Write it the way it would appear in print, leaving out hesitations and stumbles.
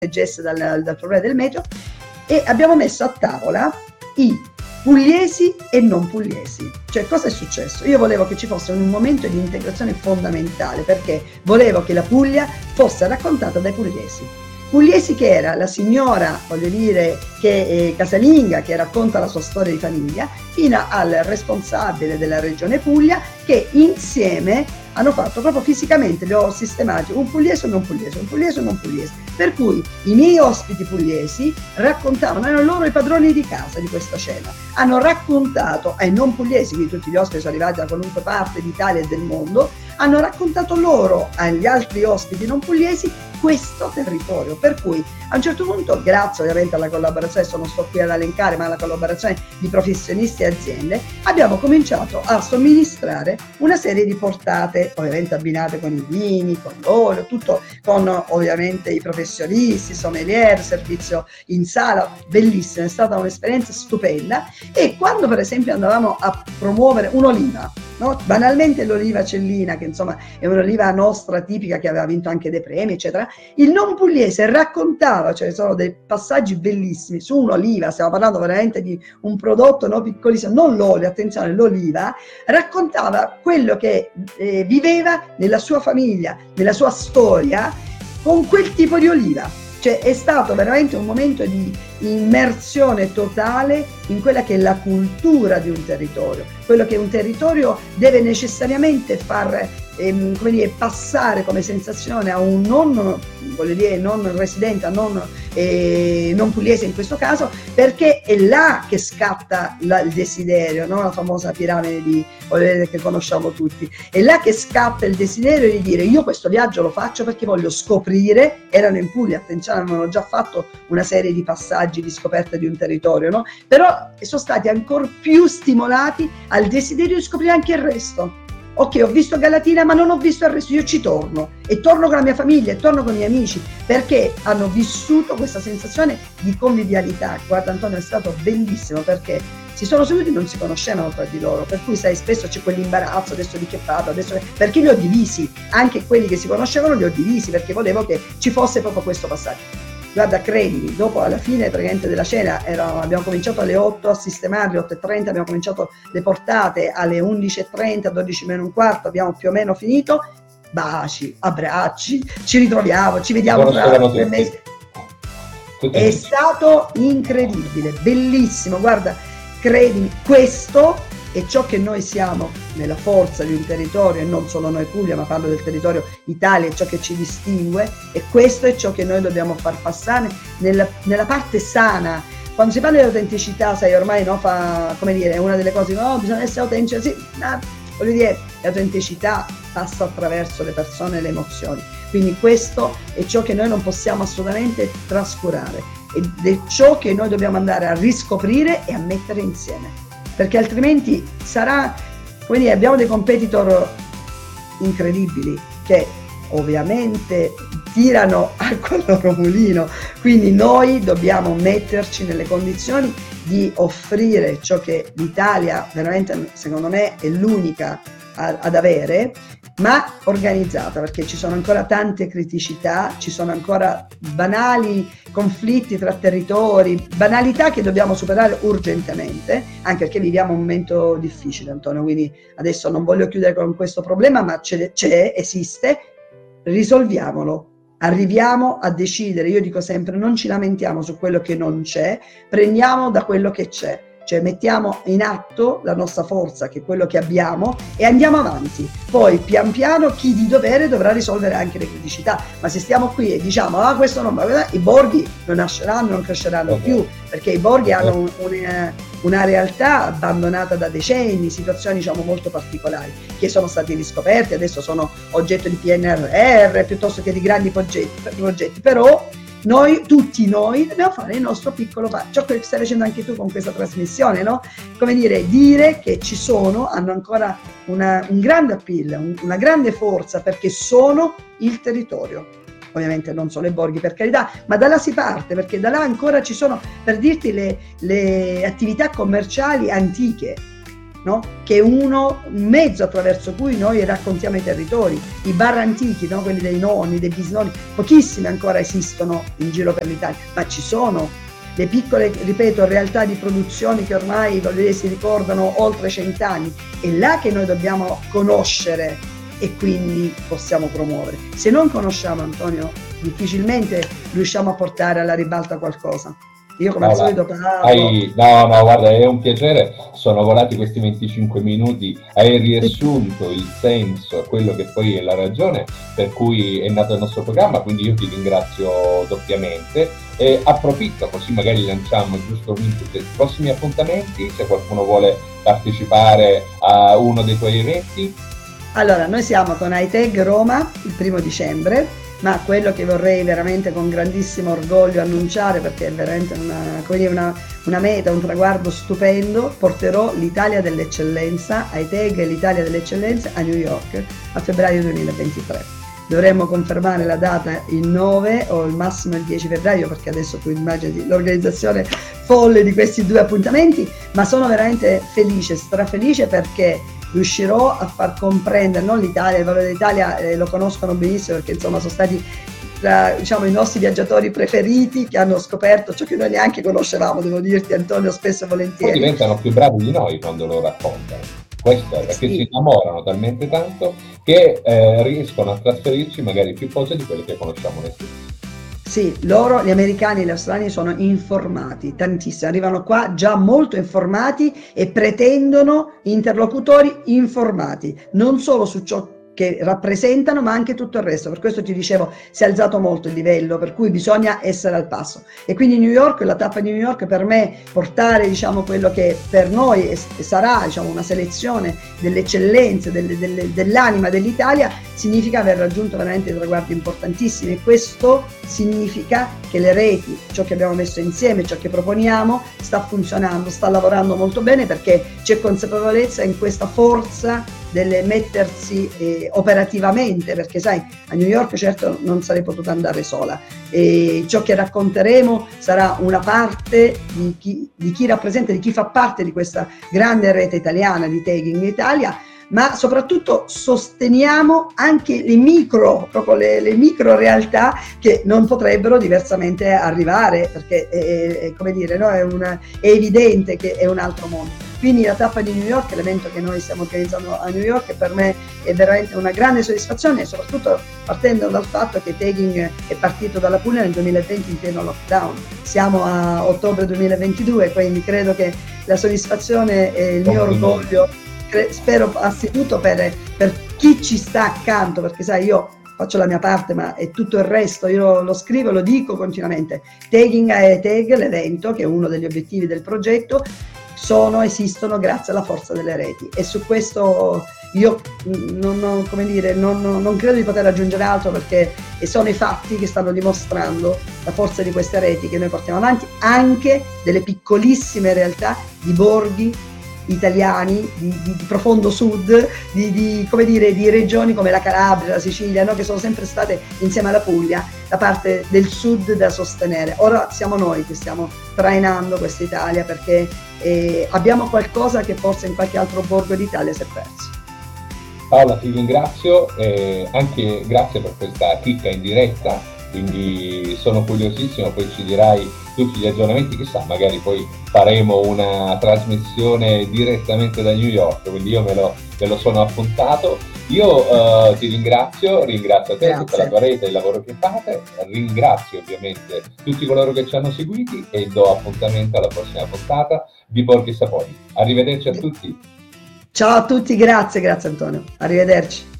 proteggesse dal problema del meteo, e abbiamo messo a tavola i pugliesi e non pugliesi. Cioè, cosa è successo? Io volevo che ci fosse un momento di integrazione fondamentale, perché volevo che la Puglia fosse raccontata dai pugliesi. Pugliesi che era la signora, voglio dire, che casalinga, che racconta la sua storia di famiglia, fino al responsabile della regione Puglia, che insieme hanno fatto proprio fisicamente, li ho sistemati, un pugliese o non pugliese, un pugliese o non pugliese. Per cui i miei ospiti pugliesi raccontavano, erano loro i padroni di casa di questa cena, hanno raccontato ai non pugliesi, quindi tutti gli ospiti sono arrivati da qualunque parte d'Italia e del mondo, hanno raccontato loro agli altri ospiti non pugliesi questo territorio, per cui a un certo punto, grazie ovviamente alla collaborazione, non sto qui ad elencare, ma alla collaborazione di professionisti e aziende, abbiamo cominciato a somministrare una serie di portate, ovviamente abbinate con i vini, con l'olio, tutto con ovviamente i professionisti, sommelier, servizio in sala, bellissimo, è stata un'esperienza stupenda. E quando per esempio andavamo a promuovere un'oliva, no? Banalmente l'oliva cellina, che insomma è un'oliva nostra tipica che aveva vinto anche dei premi, eccetera, il non pugliese raccontava, cioè sono dei passaggi bellissimi su un'oliva, stiamo parlando veramente di un prodotto, no, piccolissimo, non l'olio, attenzione, l'oliva, raccontava quello che viveva nella sua famiglia, nella sua storia, con quel tipo di oliva. Cioè è stato veramente un momento di immersione totale in quella che è la cultura di un territorio, quello che un territorio deve necessariamente far come dire, passare come sensazione a un non, voglio dire, non residente, non pugliese in questo caso, perché è là che scatta il desiderio, no? La famosa piramide che conosciamo tutti, è là che scatta il desiderio di dire: io questo viaggio lo faccio perché voglio scoprire. Erano in Puglia, attenzione, avevano già fatto una serie di passaggi di scoperta di un territorio, no? Però sono stati ancora più stimolati al desiderio di scoprire anche il resto. Ok, ho visto Galatina, ma non ho visto il resto, io ci torno, e torno con la mia famiglia, e torno con i miei amici, perché hanno vissuto questa sensazione di convivialità. Guarda Antonio, è stato bellissimo, perché si sono seduti e non si conoscevano tra di loro, per cui sai, spesso c'è quell'imbarazzo, adesso di che parlo, perché li ho divisi, anche quelli che si conoscevano li ho divisi, perché volevo che ci fosse proprio questo passaggio. Guarda, credimi, dopo alla fine praticamente della cena abbiamo cominciato alle 8 a sistemarli, 8:30, abbiamo cominciato le portate alle 11:30, 12 meno un quarto, abbiamo più o meno finito. Baci, abbracci, ci ritroviamo, ci vediamo tra 3 mesi. È stato incredibile, bellissimo, guarda, credimi, questo è ciò che noi siamo nella forza di un territorio, e non solo noi Puglia, ma parlo del territorio Italia, è ciò che ci distingue, e questo è ciò che noi dobbiamo far passare nella parte sana. Quando si parla di autenticità, sai, ormai no, come dire, è una delle cose, no, bisogna essere autentici, sì, voglio dire, l'autenticità passa attraverso le persone e le emozioni, quindi questo è ciò che noi non possiamo assolutamente trascurare, ed è ciò che noi dobbiamo andare a riscoprire e a mettere insieme. Perché altrimenti sarà, come dire, abbiamo dei competitor incredibili che ovviamente tirano acqua al loro mulino, quindi noi dobbiamo metterci nelle condizioni di offrire ciò che l'Italia veramente, secondo me, è l'unica ad avere, ma organizzata, perché ci sono ancora tante criticità, ci sono ancora banali conflitti tra territori, banalità che dobbiamo superare urgentemente, anche perché viviamo un momento difficile, Antonio, quindi adesso non voglio chiudere con questo problema, ma esiste, risolviamolo. Arriviamo a decidere, io dico sempre, non ci lamentiamo su quello che non c'è, prendiamo da quello che c'è. Cioè mettiamo in atto la nostra forza, che è quello che abbiamo, e andiamo avanti. Poi pian piano chi di dovere dovrà risolvere anche le criticità, ma se stiamo qui e diciamo questo non va, i borghi non nasceranno, non cresceranno più, perché i borghi hanno una realtà abbandonata da decenni, situazioni diciamo molto particolari che sono stati riscoperti, adesso sono oggetto di PNRR piuttosto che di grandi progetti, però tutti noi dobbiamo fare il nostro piccolo passo, ciò che stai facendo anche tu con questa trasmissione, no? Come dire che hanno ancora un grande appeal, una grande forza, perché sono il territorio. Ovviamente non solo i borghi, per carità, ma da là si parte, perché da là ancora ci sono, per dirti, le attività commerciali antiche. no? Che è un mezzo attraverso cui noi raccontiamo i territori. I bar antichi, no? Quelli dei nonni, dei bisnonni, pochissimi ancora esistono in giro per l'Italia, ma ci sono. Le piccole, ripeto, realtà di produzioni che ormai si ricordano oltre 100 anni, è là che noi dobbiamo conoscere e quindi possiamo promuovere. Se non conosciamo, Antonio, difficilmente riusciamo a portare alla ribalta qualcosa. Io come al solito parlo. No, guarda, è un piacere, sono volati questi 25 minuti, hai riassunto il senso, quello che poi è la ragione per cui è nato il nostro programma, quindi io ti ringrazio doppiamente e approfitto, così magari lanciamo giusto un input dei prossimi appuntamenti, se qualcuno vuole partecipare a uno dei tuoi eventi. Allora, noi siamo con iTag Roma il 1° dicembre, ma quello che vorrei veramente con grandissimo orgoglio annunciare, perché è veramente una meta, un traguardo stupendo, porterò l'Italia dell'eccellenza, iTag l'Italia dell'eccellenza a New York a febbraio 2023. Dovremmo confermare la data il 9 o il massimo il 10 febbraio, perché adesso tu immagini l'organizzazione folle di questi 2 appuntamenti, ma sono veramente felice, strafelice, perché riuscirò a far comprendere, non l'Italia, il valore dell'Italia lo conoscono benissimo, perché insomma sono stati tra, diciamo, i nostri viaggiatori preferiti, che hanno scoperto ciò che noi neanche conoscevamo, devo dirti, Antonio, spesso e volentieri. Poi diventano più bravi di noi quando lo raccontano, questo è, perché si innamorano talmente tanto che riescono a trasferirci magari più cose di quelle che conosciamo noi stessi. Sì, loro, gli americani e gli australiani, sono informati tantissimo, arrivano qua già molto informati e pretendono interlocutori informati, non solo su ciò che rappresentano, ma anche tutto il resto. Per questo ti dicevo, si è alzato molto il livello, per cui bisogna essere al passo. E quindi New York, la tappa di New York, per me, portare, diciamo, quello che per noi sarà, diciamo, una selezione delle eccellenze, dell'anima dell'Italia, significa aver raggiunto veramente traguardi importantissimi, e questo significa che le reti, ciò che abbiamo messo insieme, ciò che proponiamo, sta funzionando, sta lavorando molto bene, perché c'è consapevolezza in questa forza del mettersi operativamente, perché sai, a New York certo non sarei potuta andare sola, e ciò che racconteremo sarà una parte di chi rappresenta, di chi fa parte di questa grande rete italiana di Tagging Italia, ma soprattutto sosteniamo anche le micro realtà che non potrebbero diversamente arrivare, perché è come dire, no? È evidente che è un altro mondo. Quindi la tappa di New York, l'evento che noi stiamo organizzando a New York, per me è veramente una grande soddisfazione, soprattutto partendo dal fatto che Tagging è partito dalla Puglia nel 2020 in pieno lockdown. Siamo a ottobre 2022, quindi credo che la soddisfazione e il mio orgoglio, spero anzitutto per chi ci sta accanto, perché sai, io faccio la mia parte, ma è tutto il resto, io lo scrivo e lo dico continuamente. Tagging iTag, l'evento, che è uno degli obiettivi del progetto, esistono grazie alla forza delle reti, e su questo io non credo di poter aggiungere altro, perché sono i fatti che stanno dimostrando la forza di queste reti che noi portiamo avanti, anche delle piccolissime realtà di borghi italiani di profondo sud, di regioni come la Calabria, la Sicilia, no? Che sono sempre state insieme alla Puglia la parte del sud da sostenere. Ora siamo noi che stiamo trainando questa Italia, perché abbiamo qualcosa che forse in qualche altro borgo d'Italia si è perso. Paola, ti ringrazio, anche grazie per questa chicca in diretta, quindi sono curiosissimo, poi ci dirai tutti gli aggiornamenti, chissà, magari poi faremo una trasmissione direttamente da New York, quindi io me lo sono appuntato. Io ti ringrazio a te, grazie. Tutta la tua rete, il lavoro che fate, ringrazio ovviamente tutti coloro che ci hanno seguiti e do appuntamento alla prossima puntata di Borghi Sapori. Arrivederci a tutti. Ciao a tutti, grazie Antonio, arrivederci.